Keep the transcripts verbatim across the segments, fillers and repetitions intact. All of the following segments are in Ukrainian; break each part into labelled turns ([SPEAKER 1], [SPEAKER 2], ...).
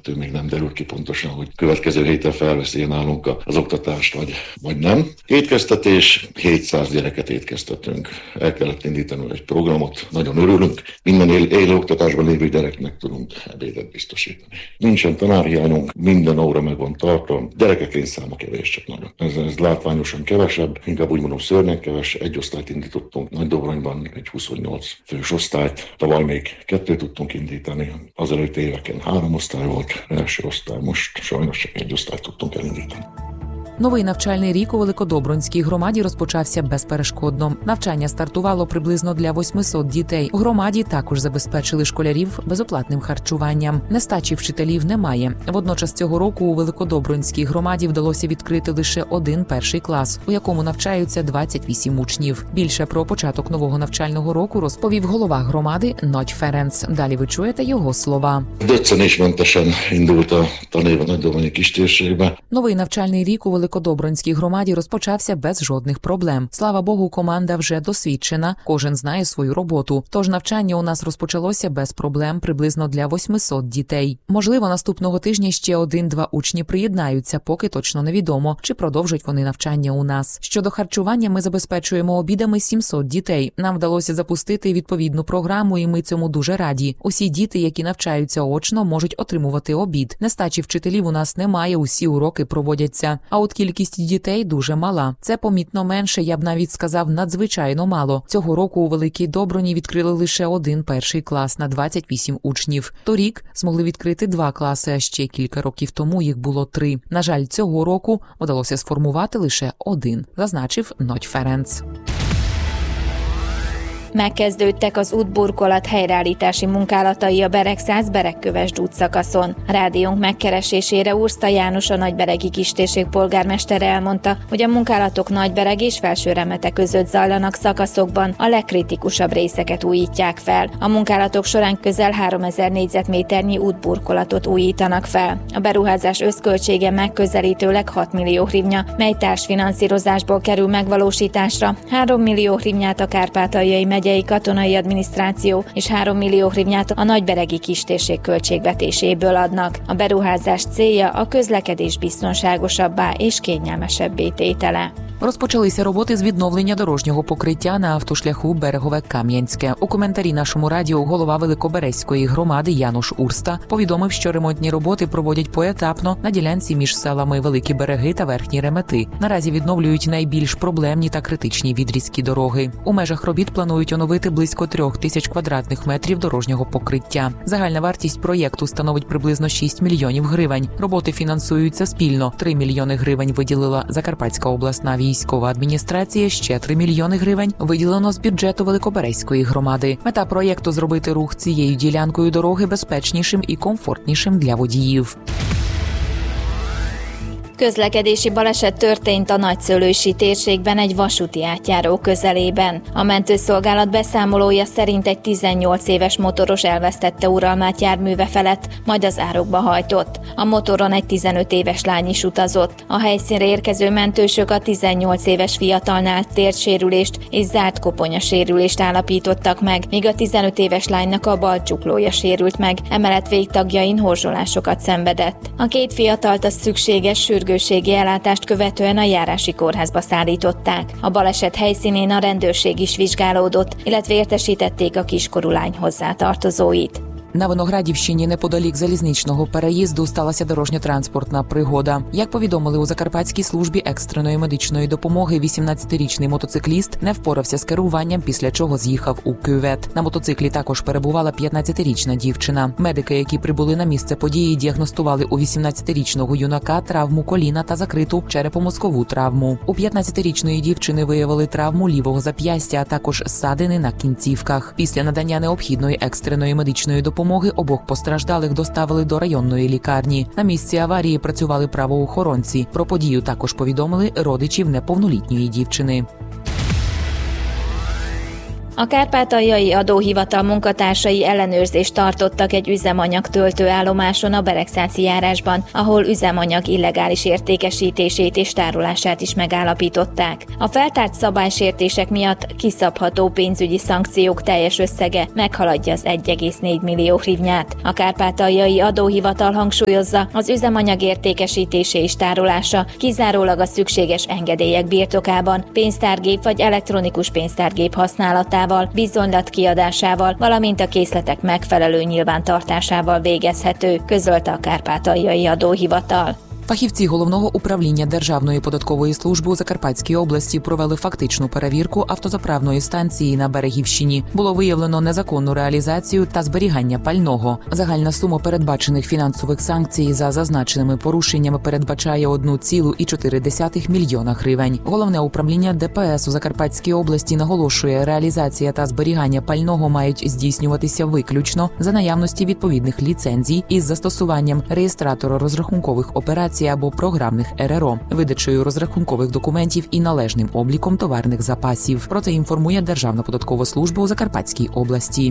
[SPEAKER 1] kettő még nem derül ki pontosan, hogy következő héten felveszi nálunk az oktatást, vagy, vagy nem. Étkeztetés, hétszáz gyereket étkeztetünk. El kellett indítani egy programot, nagyon örülünk. Minden él, élő oktatásban lévő gyereknek tudunk ebédet biztosítani. Nincsen tanárhiányunk, minden óra meg van tartva. Gyerekek létszáma kevés, csak nagyon. Ez, ez látványosan kevesebb, inkább úgy mondom szörnyen keves. Egy osztályt indítottunk Nagydobronyban, egy huszonnyolc fős osztályt. Tavaly még kettőt tudtunk indítani. Azelőtt éveken három osztály volt, első osztály, most sajnos csak egy osztályt tudtunk elindítani.
[SPEAKER 2] Новий навчальний рік у Великодобрунській громаді розпочався безперешкодно. Навчання стартувало приблизно для восьмисот дітей. У громаді також забезпечили школярів безоплатним харчуванням. Нестачі вчителів немає. Водночас цього року у Великодобрунській громаді вдалося відкрити лише один перший клас, у якому навчаються двадцять вісім учнів. Більше про початок нового навчального року розповів голова громади Nagy Ferenc. Далі ви чуєте його слова.
[SPEAKER 1] Döccenésmentesen indult a tanév a Nagydobrányi kistérségbe.
[SPEAKER 2] Новий навчальний рік у Великодобрунській громаді розпочався без жодних проблем. Слава Богу, команда вже досвідчена, кожен знає свою роботу. Тож навчання у нас розпочалося без проблем приблизно для восьмисот дітей. Можливо, наступного тижня ще один-два учні приєднаються, поки точно невідомо, чи продовжать вони навчання у нас. Щодо харчування, ми забезпечуємо обідами сімсот дітей. Нам вдалося запустити відповідну програму, і ми цьому дуже раді. Усі діти, які навчаються очно, можуть отримувати обід. Нестачі вчителів у нас немає, усі уроки проводяться. А от кількість дітей дуже мала. Це помітно менше, я б навіть сказав, надзвичайно мало. Цього року у Великій Добруні відкрили лише один перший клас на двадцять вісім учнів. Торік змогли відкрити два класи, а ще кілька років тому їх було три. На жаль, цього року вдалося сформувати лише один, зазначив Nagy Ferenc.
[SPEAKER 3] Megkezdődtek az útburkolat helyreállítási munkálatai a Beregszász-Beregkövesd útszakaszon. A rádiónk megkeresésére Urszta János, a Nagyberegi Kistérség polgármestere elmondta, hogy a munkálatok Nagybereg és Felső-Remete között zajlanak szakaszokban, a legkritikusabb részeket újítják fel. A munkálatok során közel háromezer négyzetméternyi útburkolatot újítanak fel. A beruházás összköltsége megközelítőleg hat millió hrivnya, mely társfinanszírozásból kerül megvalósításra. három millió hrivnyát a Kárpátaljai megyei katonai adminisztráció és három millió hrivnyát a Nagyberegi Kistérség költségvetéséből adnak. A beruházás célja a közlekedés biztonságosabbá és kényelmesebbé tétele.
[SPEAKER 2] Розпочалися роботи з відновлення дорожнього покриття на автошляху Берегове-Кам'янське. У коментарі нашому радіо голова Великоберезької громади Януш Урста повідомив, що ремонтні роботи проводять поетапно на ділянці між селами Великі Береги та Верхні Ремети. Наразі відновлюють найбільш проблемні та критичні відрізки дороги. У межах робіт планують оновити близько трьох тисяч квадратних метрів дорожнього покриття. Загальна вартість проєкту становить приблизно шість мільйонів гривень. Роботи фінансуються спільно. три мільйони гривень виділила Закарпатська обласна військова Військова адміністрація, ще три мільйони гривень виділено з бюджету Великоберезької громади. Мета проєкту – зробити рух цією ділянкою дороги безпечнішим і комфортнішим для водіїв.
[SPEAKER 3] Közlekedési baleset történt a Nagyszőlősi térségben egy vasúti átjáró közelében. A mentőszolgálat beszámolója szerint egy tizennyolc éves motoros elvesztette uralmát járműve felett, majd az árokba hajtott. A motoron egy tizenöt éves lány is utazott. A helyszínre érkező mentősök a tizennyolc éves fiatalnál térdsérülést és zárt koponyasérülést állapítottak meg, míg a tizenöt éves lánynak a bal csuklója sérült meg, emellett végtagjain horzsolásokat szenvedett. A két fiatalt a szükséges sürgősségi ellátást követően a járási kórházba szállították. A baleset helyszínén a rendőrség is vizsgálódott, illetve értesítették a kiskorú lány hozzátartozóit.
[SPEAKER 2] На Виноградівщині неподалік залізничного переїзду сталася дорожньо-транспортна пригода. Як повідомили у Закарпатській службі екстреної медичної допомоги, вісімнадцятирічний мотоцикліст не впорався з керуванням, після чого з'їхав у кювет. На мотоциклі також перебувала п'ятнадцятирічна дівчина. Медики, які прибули на місце події, діагностували у вісімнадцятирічного юнака травму коліна та закриту черепно-мозкову травму. У п'ятнадцятирічної дівчини виявили травму лівого зап'ястя, а також ссадини на кінцівках. Після надання необхідної екстреної медичної допомоги Допомоги обох постраждалих доставили до районної лікарні. На місці аварії працювали правоохоронці. Про подію також повідомили родичів неповнолітньої дівчини.
[SPEAKER 3] A Kárpátaljai Adóhivatal munkatársai ellenőrzést tartottak egy üzemanyag töltőállomáson a Beregszáci járásban, ahol üzemanyag illegális értékesítését és tárolását is megállapították. A feltárt szabálysértések miatt kiszabható pénzügyi szankciók teljes összege meghaladja az egy egész négy millió hrivnyát. A Kárpátaljai Adóhivatal hangsúlyozza, az üzemanyag értékesítése és tárolása kizárólag a szükséges engedélyek birtokában, pénztárgép vagy elektronikus pénztárgép használatával, bizonylat kiadásával, valamint a készletek megfelelő nyilvántartásával végezhető, közölte a Kárpátaljai Adóhivatal.
[SPEAKER 2] Фахівці Головного управління Державної податкової служби у Закарпатській області провели фактичну перевірку автозаправної станції на Берегівщині. Було виявлено незаконну реалізацію та зберігання пального. Загальна сума передбачених фінансових санкцій за зазначеними порушеннями передбачає один цілих чотири десятих мільйона гривень. Головне управління ДПС у Закарпатській області наголошує, реалізація та зберігання пального мають здійснюватися виключно за наявності відповідних ліцензій із застосуванням реєстратора розрахункових операцій або програмних ер ер о, видачею розрахункових документів і належним обліком товарних запасів. Про це інформує Державна податкова служба у Закарпатській області.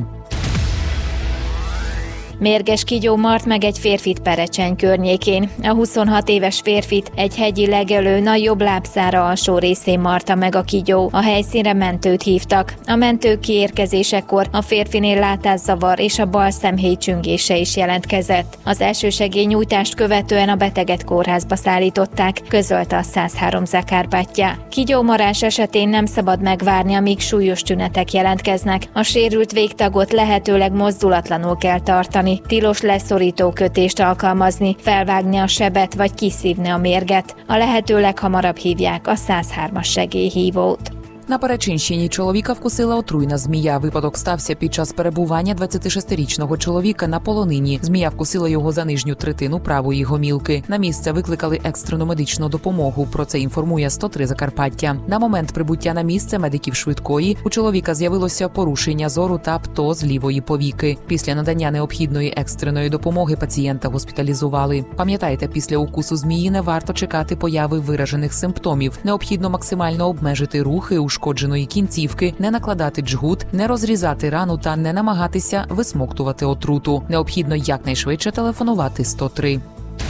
[SPEAKER 3] Mérges kígyó mart meg egy férfit Perecseny környékén. A huszonhat éves férfit egy hegyi legelő nagyobb lábszára alsó részén marta meg a kígyó. A helyszínre mentőt hívtak. A mentők kiérkezésekor a férfinél látászavar és a bal szemhéj csüngése is jelentkezett. Az elsősegélynyújtást követően a beteget kórházba szállították, közölte a száz három Zakárpátja. Kígyómarás esetén nem szabad megvárni, amíg súlyos tünetek jelentkeznek. A sérült végtagot lehetőleg mozdulatlanul kell tartani. Tilos leszorító kötést alkalmazni, felvágni a sebet vagy kiszívni a mérget. A lehető leghamarabb hívják a száz hármas segélyhívót.
[SPEAKER 2] На Перечинщині чоловіка вкусила отруйна змія. Випадок стався під час перебування двадцятишестирічного чоловіка на полонині. Змія вкусила його за нижню третину правої гомілки. На місце викликали екстрену медичну допомогу. Про це інформує сто три Закарпаття. На момент прибуття на місце медиків швидкої у чоловіка з'явилося порушення зору та птоз лівої повіки. Після надання необхідної екстреної допомоги пацієнта госпіталізували. Пам'ятайте, після укусу змії не варто чекати появи виражених симптомів. Необхідно максимально обмежити рухи у ушкодженої кінцівки, не накладати джгут, не розрізати рану та не намагатися висмоктувати отруту. Необхідно якнайшвидше телефонувати сто три.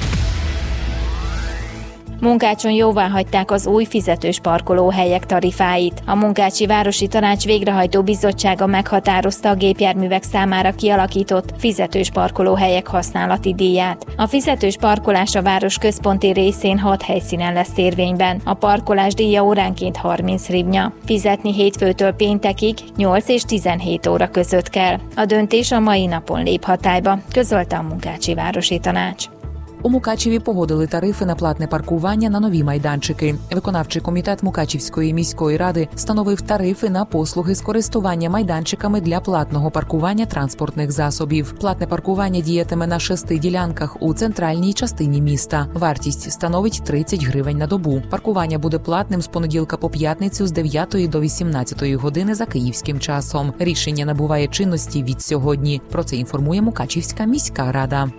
[SPEAKER 3] Munkácson jóváhagyták az új fizetős parkolóhelyek tarifáit. A Munkácsi Városi Tanács végrehajtó bizottsága meghatározta a gépjárművek számára kialakított fizetős parkolóhelyek használati díját. A fizetős parkolás a város központi részén hat helyszínen lesz érvényben. A parkolás díja óránként harminc hrivnya. Fizetni hétfőtől péntekig nyolc és tizenhét óra között kell. A döntés a mai napon lép hatályba, közölte a Munkácsi Városi Tanács.
[SPEAKER 2] У Мукачеві погодили тарифи на платне паркування на нові майданчики. Виконавчий комітет Мукачівської міської ради встановив тарифи на послуги з користування майданчиками для платного паркування транспортних засобів. Платне паркування діятиме на шести ділянках у центральній частині міста. Вартість становить тридцять гривень на добу. Паркування буде платним з понеділка по п'ятницю з дев'ятої до вісімнадцятої години за київським часом. Рішення набуває чинності від сьогодні. Про це інформує Мукачівська міська рада.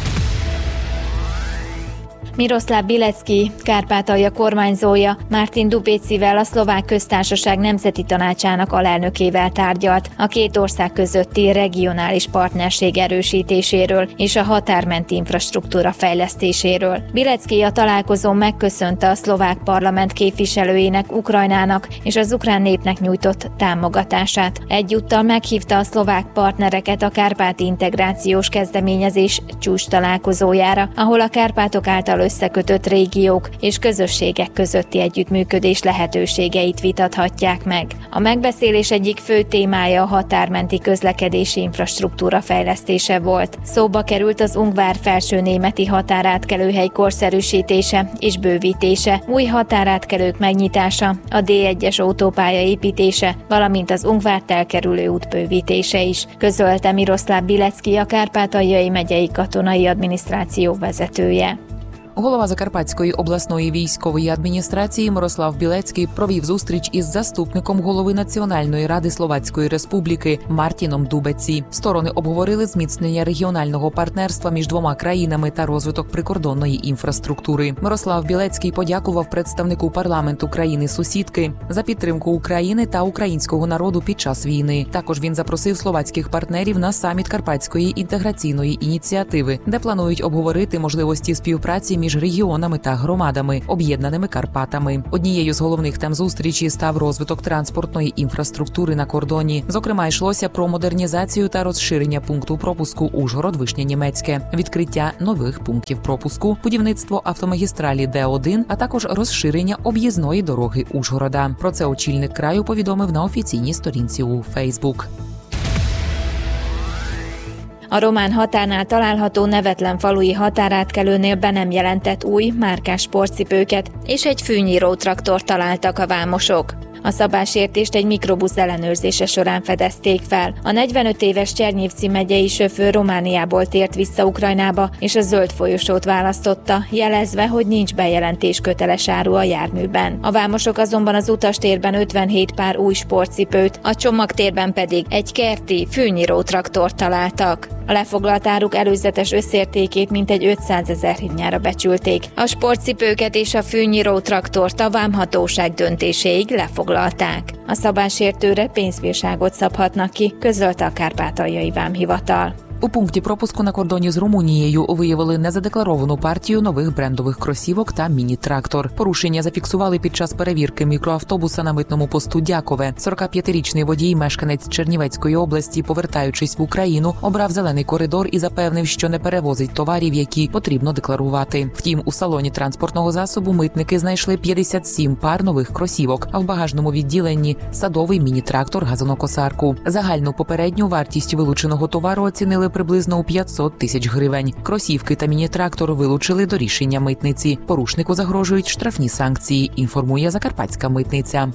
[SPEAKER 3] Miroslav Bilecki, Kárpátalja kormányzója Martin Dupécivel, a Szlovák Köztársaság Nemzeti Tanácsának alelnökével tárgyalt a két ország közötti regionális partnerség erősítéséről és a határmenti infrastruktúra fejlesztéséről. Bilecki a találkozón megköszönte a szlovák parlament képviselőinek Ukrajnának és az ukrán népnek nyújtott támogatását. Egyúttal meghívta a szlovák partnereket a kárpáti integrációs kezdeményezés csúcs találkozójára, ahol a Kárpátok által összekötött régiók és közösségek közötti együttműködés lehetőségeit vitathatják meg. A megbeszélés egyik fő témája a határmenti közlekedési infrastruktúra fejlesztése volt. Szóba került az ungvár-felsőnémeti határátkelőhely korszerűsítése és bővítése, új határátkelők megnyitása, a dé egyes autópálya építése, valamint az Ungvárt elkerülő út bővítése is, közölte Miroslav Bilecki, a Kárpátaljai megyei katonai adminisztráció vezetője.
[SPEAKER 2] Голова Закарпатської обласної військової адміністрації Мирослав Білецький провів зустріч із заступником голови Національної ради Словацької Республіки Мартіном Дубеці. Сторони обговорили зміцнення регіонального партнерства між двома країнами та розвиток прикордонної інфраструктури. Мирослав Білецький подякував представнику парламенту країни-сусідки за підтримку України та українського народу під час війни. Також він запросив словацьких партнерів на саміт Карпатської інтеграційної ініціативи, де планують обговорити можливості співпраці між регіонами та громадами, об'єднаними Карпатами. Однією з головних тем зустрічі став розвиток транспортної інфраструктури на кордоні. Зокрема, йшлося про модернізацію та розширення пункту пропуску Ужгород-Вишня-Німецьке, відкриття нових пунктів пропуску, будівництво автомагістралі Д один, а також розширення об'їзної дороги Ужгорода. Про це очільник краю повідомив на офіційній сторінці у Фейсбук.
[SPEAKER 3] A román határnál található nevetlen falui határátkelőnél be nem jelentett új, márkás sportcipőket és egy fűnyíró traktort találtak a vámosok. A szabálysértést egy mikrobusz ellenőrzése során fedezték fel. A negyvenöt éves Csernyivci megyei sofőr Romániából tért vissza Ukrajnába, és a zöld folyosót választotta, jelezve, hogy nincs bejelentés köteles áru a járműben. A vámosok azonban az utastérben ötvenhét pár új sportcipőt, a csomagtérben pedig egy kerti, fűnyíró traktort találtak. A lefoglalt áruk előzetes összértékét mintegy ötszázezer hryvnyára becsülték. A sportcipőket és a fűnyíró traktort a vámhatóság döntéséig lefoglalták. A szabálysértőre pénzbírságot szabhatnak ki, közölte a Kárpátaljai Vámhivatal.
[SPEAKER 2] У пункті пропуску на кордоні з Румунією виявили незадекларовану партію нових брендових кросівок та міні-трактор. Порушення зафіксували під час перевірки мікроавтобуса на митному посту Дякове. сорокап'ятирічний водій, мешканець Чернівецької області, повертаючись в Україну, обрав зелений коридор і запевнив, що не перевозить товарів, які потрібно декларувати. Втім, у салоні транспортного засобу митники знайшли п'ятдесят сім пар нових кросівок, а в багажному відділенні – садовий міні-трактор газонокосарку. Загальну попередню вартість вилученого товару оцінили приблизно у п'ятсот тисяч гривень. Кросівки та міні-трактор вилучили до рішення митниці. Порушнику загрожують штрафні санкції, інформує Закарпатська митниця.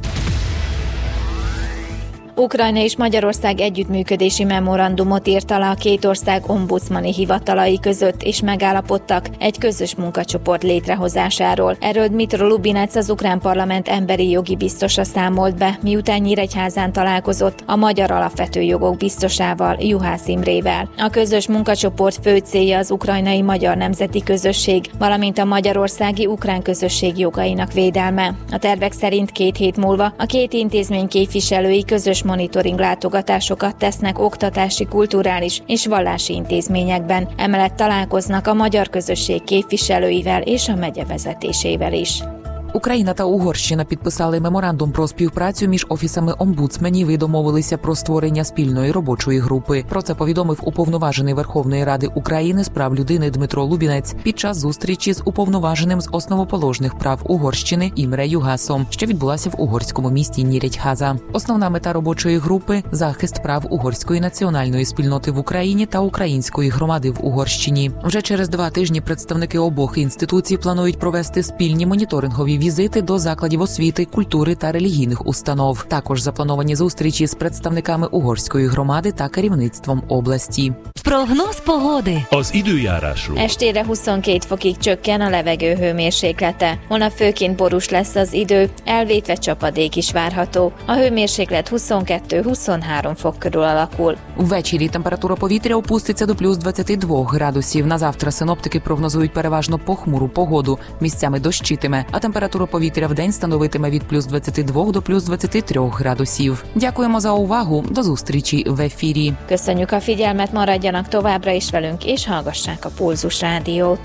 [SPEAKER 3] Ukrajna és Magyarország együttműködési memorandumot írt alá a két ország ombudsmani hivatalai között, és megállapodtak egy közös munkacsoport létrehozásáról. Erről Dmytro Lubinec, az ukrán parlament emberi jogi biztosa számolt be, miután Nyíregyházán találkozott a magyar alapvető jogok biztosával, Juhász Imrével. A közös munkacsoport fő célja az ukrajnai magyar nemzeti közösség, valamint a magyarországi ukrán közösség jogainak védelme. A tervek szerint két hét múlva a két intézmény képviselői közös monitoring látogatásokat tesznek oktatási, kulturális és vallási intézményekben. Emellett találkoznak a magyar közösség képviselőivel és a megye vezetésével is.
[SPEAKER 2] Україна та Угорщина підписали меморандум про співпрацю між офісами омбудсменів і домовилися про створення спільної робочої групи. Про це повідомив уповноважений Верховної Ради України з прав людини Дмитро Лубінець під час зустрічі з уповноваженим з основоположних прав Угорщини Імре Югасом, що відбулася в угорському місті Нірядьхаза. Основна мета робочої групи – захист прав угорської національної спільноти в Україні та української громади в Угорщині. Вже через два тижні представники обох інституцій планують провести спільні моніторингові візити до закладів освіти, культури та релігійних установ. Також заплановані зустрічі з представниками угорської громади та керівництвом області.
[SPEAKER 4] Прогноz pogody.
[SPEAKER 5] Az időjárásról.
[SPEAKER 3] Estére huszonkét fokig csökken a levegő hőmérséklete. Holnap főként borús lesz az idő, elvétve csapadék is várható. A hőmérséklet huszonkettő-huszonhárom fok körül alakul.
[SPEAKER 2] Ввечері температура повітря опуститься до плюс двадцять два градусів. На завтра синоптики прогнозують переважно похмуру погоду. Місцями дощитиме, а температура повітря вдень становитиме від плюс двадцять два до плюс двадцять три градусів. Дякуємо за увагу. До зустрічі в ефірі.
[SPEAKER 3] Köszönjük a figyelmet, maradjanak továbbra is velünk, és hallgassák a Pulzus Rádiót.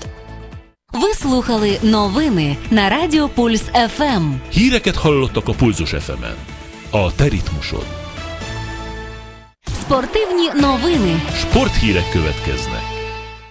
[SPEAKER 4] Ви слухали новини на Радіо Пульс еф ем.
[SPEAKER 5] Híreket hallottak a Pulzus еф емен. A te ritmusod.
[SPEAKER 4] Спортивні новини.
[SPEAKER 5] Sporthírek következnek.